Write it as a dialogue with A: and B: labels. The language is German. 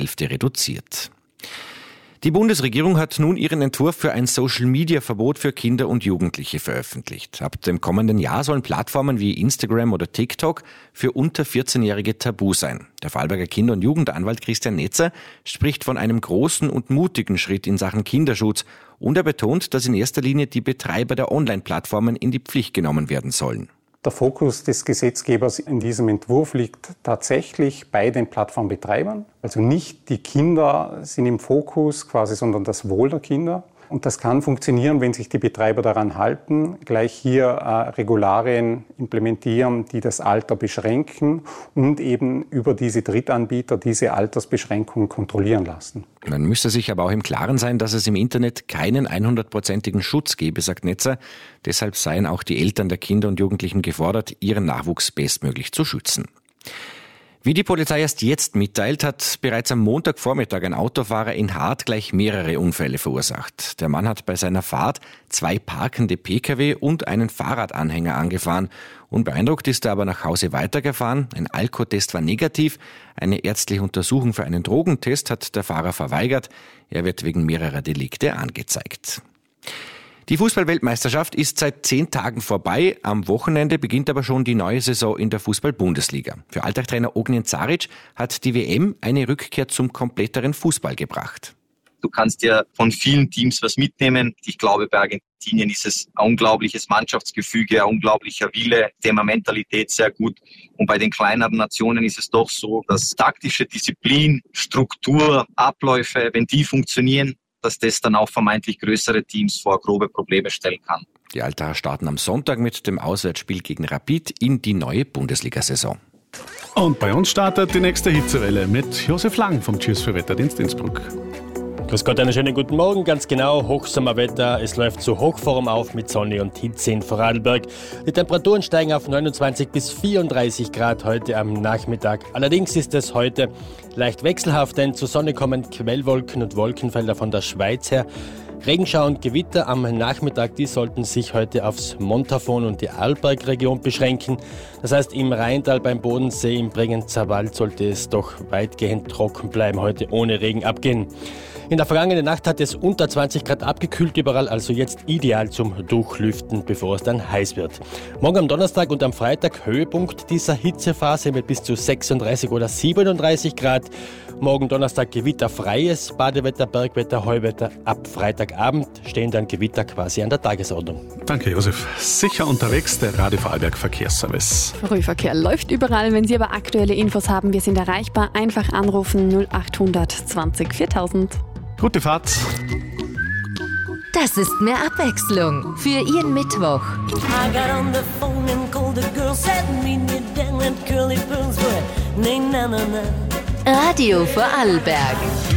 A: Hälfte reduziert. Die Bundesregierung hat nun ihren Entwurf für ein Social-Media-Verbot für Kinder und Jugendliche veröffentlicht. Ab dem kommenden Jahr sollen Plattformen wie Instagram oder TikTok für unter 14-Jährige tabu sein. Der Vorarlberger Kinder- und Jugendanwalt Christian Netzer spricht von einem großen und mutigen Schritt in Sachen Kinderschutz und er betont, dass in erster Linie die Betreiber der Online-Plattformen in die Pflicht genommen werden sollen.
B: Der Fokus des Gesetzgebers in diesem Entwurf liegt tatsächlich bei den Plattformbetreibern. Also nicht die Kinder sind im Fokus quasi, sondern das Wohl der Kinder. Und das kann funktionieren, wenn sich die Betreiber daran halten, gleich hier Regularien implementieren, die das Alter beschränken und eben über diese Drittanbieter diese Altersbeschränkungen kontrollieren lassen.
A: Man müsste sich aber auch im Klaren sein, dass es im Internet keinen 100%igen Schutz gebe, sagt Netzer. Deshalb seien auch die Eltern der Kinder und Jugendlichen gefordert, ihren Nachwuchs bestmöglich zu schützen. Wie die Polizei erst jetzt mitteilt, hat bereits am Montagvormittag ein Autofahrer in Hart gleich mehrere Unfälle verursacht. Der Mann hat bei seiner Fahrt 2 parkende Pkw und einen Fahrradanhänger angefahren. Unbeeindruckt ist er aber nach Hause weitergefahren. Ein Alkotest war negativ. Eine ärztliche Untersuchung für einen Drogentest hat der Fahrer verweigert. Er wird wegen mehrerer Delikte angezeigt. Die Fußball-Weltmeisterschaft ist seit 10 Tagen vorbei. Am Wochenende beginnt aber schon die neue Saison in der Fußball-Bundesliga. Für Alltag-Trainer Ognjen Caric hat die WM eine Rückkehr zum kompletteren Fußball gebracht.
C: Du kannst dir von vielen Teams was mitnehmen. Ich glaube, bei Argentinien ist es ein unglaubliches Mannschaftsgefüge, ein unglaublicher Wille, Thema Mentalität sehr gut. Und bei den kleineren Nationen ist es doch so, dass taktische Disziplin, Struktur, Abläufe, wenn die funktionieren, dass das dann auch vermeintlich größere Teams vor grobe Probleme stellen kann.
A: Die Altacher starten am Sonntag mit dem Auswärtsspiel gegen Rapid in die neue Bundesliga-Saison.
D: Und bei uns startet die nächste Hitzewelle mit Josef Lang vom Tschüss für Wetterdienst Innsbruck.
E: Grüß Gott, einen schönen guten Morgen. Ganz genau, Hochsommerwetter. Es läuft zur Hochform auf mit Sonne und Hitze in Vorarlberg. Die Temperaturen steigen auf 29 bis 34 Grad heute am Nachmittag. Allerdings ist es heute leicht wechselhaft, denn zur Sonne kommen Quellwolken und Wolkenfelder von der Schweiz her. Regenschauer und Gewitter am Nachmittag, die sollten sich heute aufs Montafon und die Arlbergregion beschränken. Das heißt, im Rheintal, beim Bodensee, im Bregenzer Wald sollte es doch weitgehend trocken bleiben, heute ohne Regen abgehen. In der vergangenen Nacht hat es unter 20 Grad abgekühlt überall, also jetzt ideal zum Durchlüften, bevor es dann heiß wird. Morgen am Donnerstag und am Freitag Höhepunkt dieser Hitzephase mit bis zu 36 oder 37 Grad. Morgen Donnerstag gewitterfreies Badewetter, Bergwetter, Heuwetter. Ab Freitagabend stehen dann Gewitter quasi an der Tagesordnung.
D: Danke, Josef. Sicher unterwegs, der Radio Vorarlberg Verkehrsservice.
F: Frühverkehr läuft überall. Wenn Sie aber aktuelle Infos haben, wir sind erreichbar. Einfach anrufen 0800 20 4000.
D: Gute Fahrt.
G: Das ist mehr Abwechslung für Ihren Mittwoch. Radio Vorarlberg.